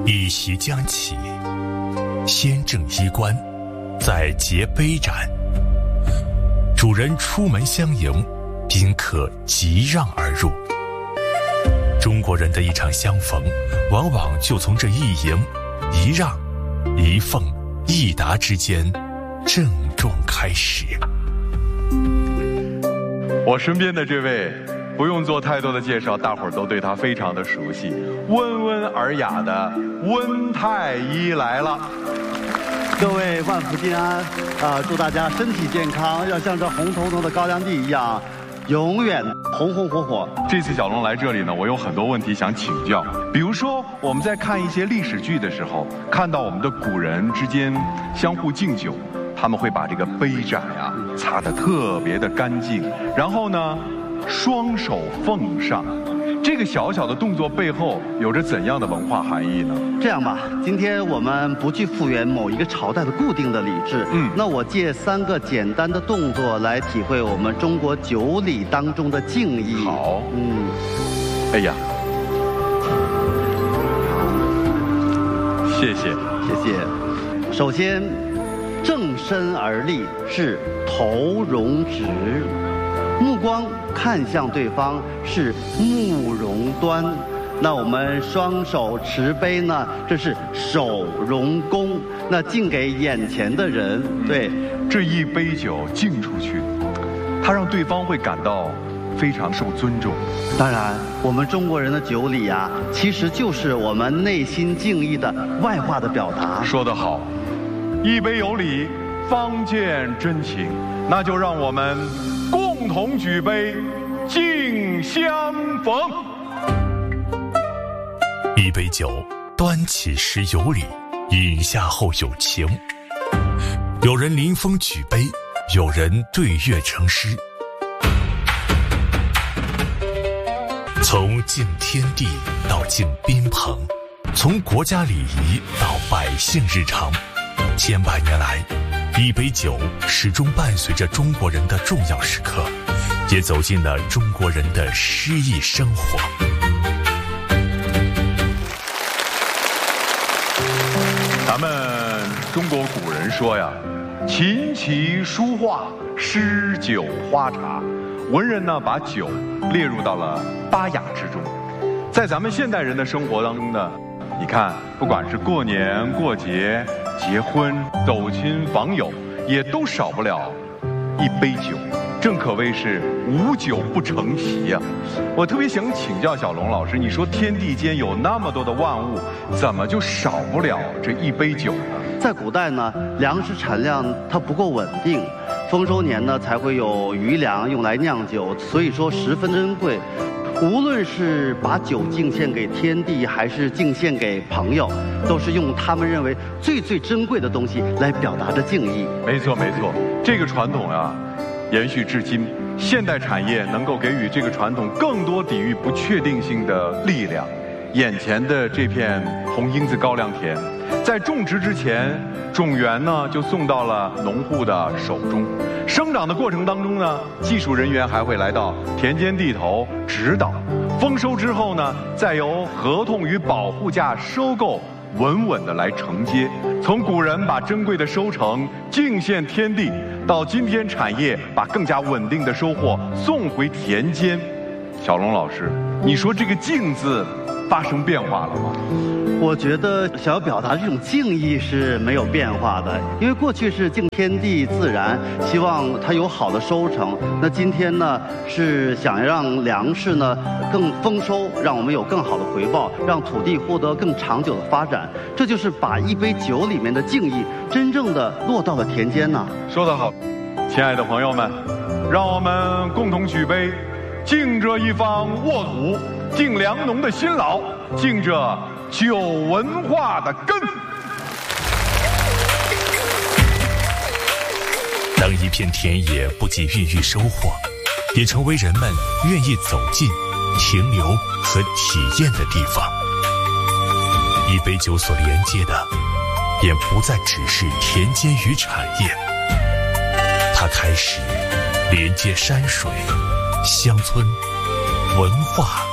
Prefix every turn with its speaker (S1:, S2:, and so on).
S1: 一席将起，先正衣冠，再结杯盏。主人出门相迎，宾客急让而入。中国人的一场相逢，往往就从这一迎、一让、一奉、一答之间郑重开始。
S2: 我身边的这位不用做太多的介绍，大伙儿都对他非常的熟悉，温文尔雅的温太医来了。
S3: 各位万福金安祝大家身体健康，要像这红彤彤的高粱地一样，永远红红火火。
S2: 这次小龙来这里呢，我有很多问题想请教。比如说，我们在看一些历史剧的时候，看到我们的古人之间相互敬酒，他们会把这个杯盏呀擦得特别的干净，然后呢，双手奉上。这个小小的动作背后有着怎样的文化含义呢？
S3: 这样吧，今天我们不去复原某一个朝代的固定的礼制，那我借3个简单的动作来体会我们中国酒礼当中的敬意。
S2: 好，哎呀，谢谢，
S3: 谢谢。首先，正身而立是头容直，目光看向对方是目容端，那我们双手持杯呢，这是手容恭，那敬给眼前的人。对，
S2: 这一杯酒敬出去，它让对方会感到非常受尊重。
S3: 当然，我们中国人的酒礼啊，其实就是我们内心敬意的外化的表达。
S2: 说得好，一杯有礼，方见真情。那就让我们共同举杯，敬相逢。
S1: 一杯酒，端起时有礼，饮下后有情。有人临风举杯，有人对月成诗。从敬天地到敬宾朋，从国家礼仪到百姓日常，千百年来，一杯酒始终伴随着中国人的重要时刻，也走进了中国人的诗意生活。
S2: 咱们中国古人说呀，琴棋书画诗酒花茶，文人呢把酒列入到了8雅之中。在咱们现代人的生活当中呢，你看，不管是过年过节、结婚、走亲访友，也都少不了一杯酒，正可谓是无酒不成席呀。我特别想请教小龙老师，你说天地间有那么多的万物，怎么就少不了这一杯酒呢？
S3: 在古代呢，粮食产量它不够稳定，丰收年呢才会有余粮用来酿酒，所以说十分珍贵。无论是把酒敬献给天地，还是敬献给朋友，都是用他们认为最珍贵的东西来表达着敬意。
S2: 没错，这个传统啊，延续至今。现代产业能够给予这个传统更多抵御不确定性的力量。眼前的这片红缨子高粱田，在种植之前，种源呢就送到了农户的手中。生长的过程当中呢，技术人员还会来到田间地头指导。丰收之后呢，再由合同与保护价收购，稳稳的来承接。从古人把珍贵的收成敬献天地，到今天产业把更加稳定的收获送回田间。小龙老师，你说这个敬字发生变化了吗？
S3: 我觉得想要表达这种敬意是没有变化的，因为过去是敬天地自然，希望它有好的收成。那今天呢，是想让粮食呢更丰收，让我们有更好的回报，让土地获得更长久的发展。这就是把一杯酒里面的敬意真正的落到了田间呢。
S2: 说得好，亲爱的朋友们，让我们共同举杯，敬这一方沃土，敬粮农的辛劳，敬这酒文化的根。
S1: 当一片田野不仅孕育收获，也成为人们愿意走进、停留和体验的地方。一杯酒所连接的，便不再只是田间与产业，它开始连接山水、乡村、文化